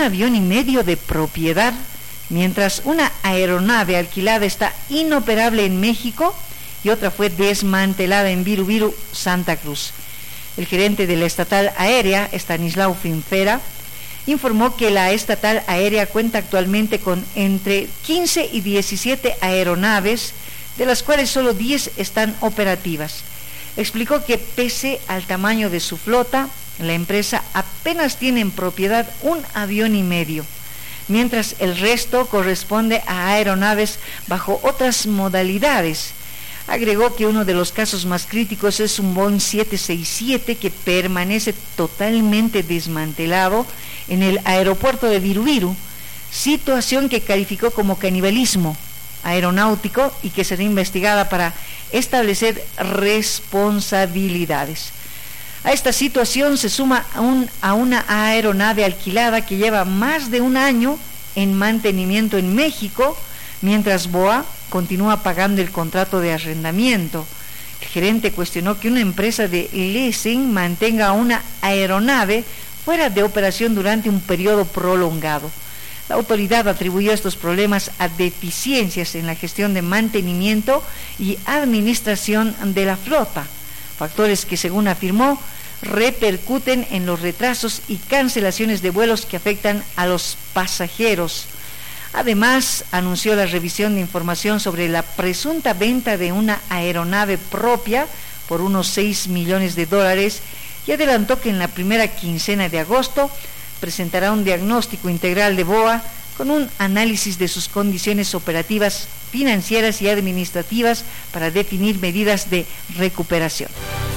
avión y medio de propiedad, mientras una aeronave alquilada está inoperable en México y otra fue desmantelada en Viru, Santa Cruz. El gerente de la estatal aérea, Estanislao Finfera, informó que la estatal aérea cuenta actualmente con entre 15 y 17 aeronaves, de las cuales solo 10 están operativas. Explicó que pese al tamaño de su flota, la empresa apenas tiene en propiedad un avión y medio, mientras el resto corresponde a aeronaves bajo otras modalidades. Agregó que uno de los casos más críticos es un Boeing 767 que permanece totalmente desmantelado en el aeropuerto de Viru, situación que calificó como canibalismo aeronáutico y que será investigada para establecer responsabilidades. A esta situación se suma a una aeronave alquilada que lleva más de un año en mantenimiento en México, mientras BOA continúa pagando el contrato de arrendamiento. El gerente cuestionó que una empresa de leasing mantenga una aeronave fuera de operación durante un periodo prolongado. La autoridad atribuyó estos problemas a deficiencias en la gestión de mantenimiento y administración de la flota, factores que, según afirmó, repercuten en los retrasos y cancelaciones de vuelos que afectan a los pasajeros. Además, anunció la revisión de información sobre la presunta venta de una aeronave propia por unos $6 millones y adelantó que en la primera quincena de agosto presentará un diagnóstico integral de BOA con un análisis de sus condiciones operativas, financieras y administrativas para definir medidas de recuperación.